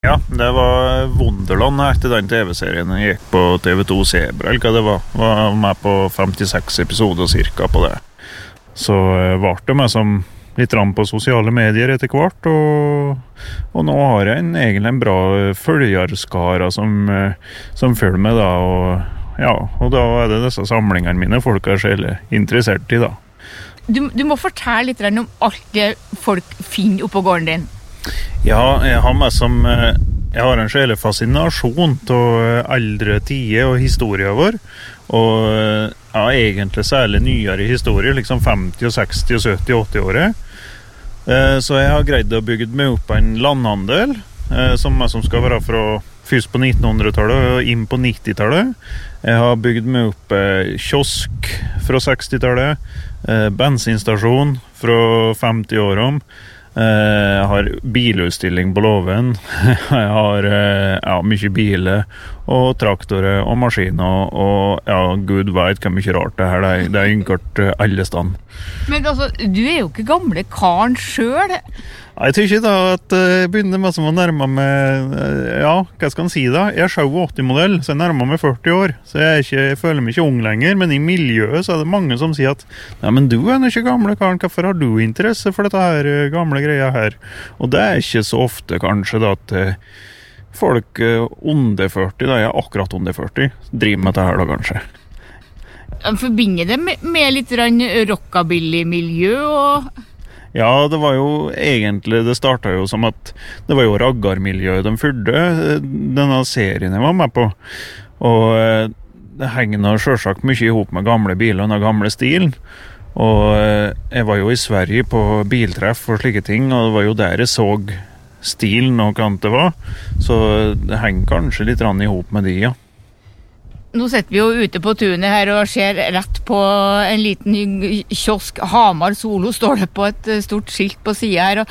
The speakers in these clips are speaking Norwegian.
Ja, det var Wonderland etter den TV-serien jeg gikk på TV2 Zebra, eller hva det var med på 56 episoder cirka på det. Så var det med som litt rann på sosiale medier etter hvert, og nå har jeg egentlig en bra følgerskara som følger med da, og da er det disse samlingene mine folk er selv interessert i da. Du må fortelle litt om alt det folk finner oppå gården din. Ja, jeg har en sjelig fascinasjon til eldre tider og historier vår, og egentlig særlig nyere historier, liksom 50, 60, 70, 80 året. Så jeg har greid å bygge meg opp en landhandel, som skal være fra først på 1900-tallet og inn på 90-tallet. Jeg har bygd meg opp kiosk fra 60-tallet, bensinstasjon fra 50-årene. Jeg har bilutstilling på Låven. Jeg har mye biler og traktorer og maskiner og Gud vet hvor mye rart det her. Det er ynkert alle stand. Men altså, du er jo ikke gamle karen selv. Jeg tror ikke da at jeg begynner med som å nærme meg, hva skal man si da? Jeg er 87-modell, så jeg nærmer meg 40 år. Så jeg føler meg ikke ung lenger, men i miljøet så er det mange som sier at «Nei, men du er ikke gamle karen, hvorfor har du interesse for dette her gamle greia her?» Og det er ikke så ofte kanskje da at folk under 40, da jeg er akkurat under 40, driver med dette her da kanskje. Jeg forbinder det med litt rockabilly-miljø og... Ja, det var jo egentlig, det startet jo som at det var jo raggarmiljøet de fyrde, denne serien jeg var med på. Og det henger nå selvsagt mye ihop med gamle biler og den gamle stilen. Og jeg var jo i Sverige på biltreff og slike ting, og det var jo der jeg så stilen og hva det var. Så det henger kanskje litt ihop med de, ja. Nå sitter vi jo ute på tunet her og ser rett på en liten kiosk. Hamar Solo står det på et stort skilt på siden her.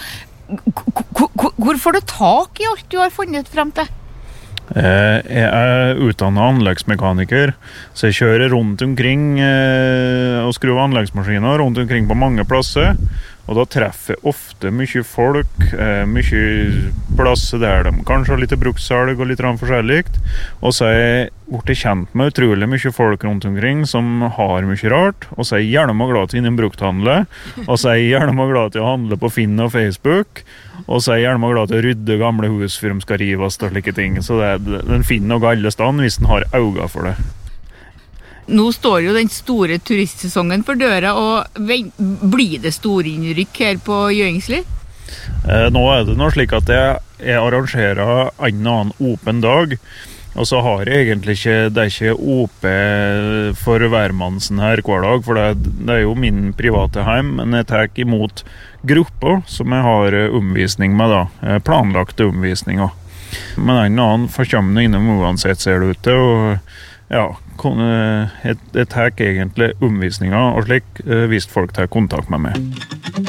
Hvor får du tak i alt du har funnet frem til? Jeg er utdannet anleggsmekaniker, så jeg kjører rundt omkring og skrur anleggsmaskiner rundt omkring på mange plasser. Og da treffer jeg ofte mye folk, mye plasser der de kanskje har litt brukssalg og litt forskjellig. Og så er jeg blitt kjent med utrolig mye folk rundt omkring som har mye rart. Og så er jeg gjerne glad til å brukthandle. Og så er jeg gjerne glad til å handle på Finn og Facebook. Og så er jeg gjerne glad til å rydde gamle hus før de skal rives og slike ting. Så den finner noe alle stand hvis den har øyne for det. Nå står jo den store turistsesongen for døra, og blir det store innrykk her på Gjøingsli? Nå er det noe slik at jeg arrangerer en annen åpen dag, og så har jeg egentlig det er ikke åpen for hvermannsen her hver dag, for det er jo min private heim, men jeg tar imot grupper som jeg har omvisning med da, planlagte omvisninger. Men en annen forkommende innom uansett ser det ut til, og ja, jeg tar egentlig omvisninger og slik hvis folk tar kontakt med meg.